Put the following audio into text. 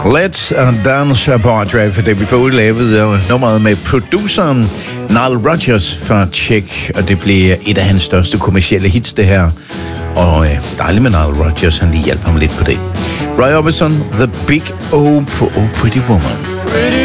Let's Dance på Drive, David Bowie lavede nummeret med produceren Nile Rodgers fra Tjek, og det blev et af hans største kommercielle hits, det her. Og dejligt med Nile Rodgers, han lige hjalp ham lidt på det. Roy Orbison, The Big O på Oh Pretty Woman. Pretty